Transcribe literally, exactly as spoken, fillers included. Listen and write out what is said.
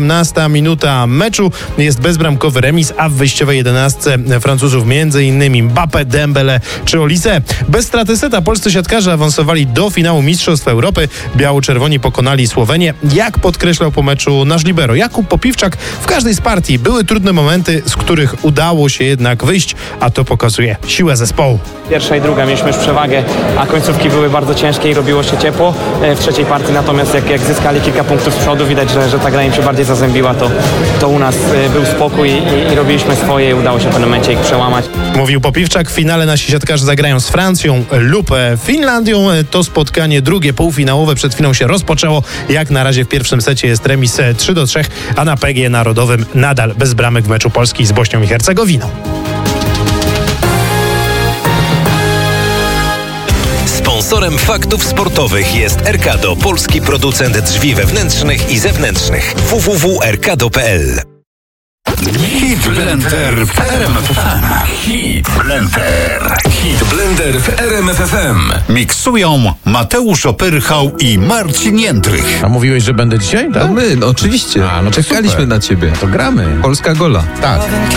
osiemnasta minuta meczu. Jest bezbramkowy remis, a w wyjściowej jedenastce Francuzów między innymi Mbappé, Dembele czy Olise. Bez straty seta polscy siatkarze awansowali do finału Mistrzostw Europy. Biało-czerwoni pokonali Słowenię. Jak podkreślał po meczu nasz libero Jakub Popiwczak, w każdej z partii były trudne momenty, z których udało się jednak wyjść, a to pokazuje siłę zespołu. Pierwsza i druga mieliśmy już przewagę, a końcówki były bardzo ciężkie i robiło się ciepło. W trzeciej partii natomiast jak, jak zyskali kilka punktów z przodu, widać, że, że ta gra im się bardziej zazębiła, to, to u nas był spokój i, i robiliśmy swoje i udało się w pewnym momencie ich przełamać. Mówił Popiwczak. W finale nasi siatkarze zagrają z Francją lub Finlandią. To spotkanie drugie, półfinałowe przed chwilą się rozpoczęło. Jak na razie w pierwszym secie jest remis trzy do trzech, a na P G E Narodowym nadal bez bramek w meczu Polski z Bośnią i Hercegowiną. Sponsorem faktów sportowych jest Erkado, polski producent drzwi wewnętrznych i zewnętrznych. w w w kropka erkado kropka p l. Hit Blender w R M F F M. Hit Blender. Hit Blender w R M F F M. Miksują Mateusz Opyrchał i Marcin Jędrych. A mówiłeś, że będę dzisiaj, tak? To my, no oczywiście. A, no to czekaliśmy super. na ciebie. To gramy. Polska gola. Tak.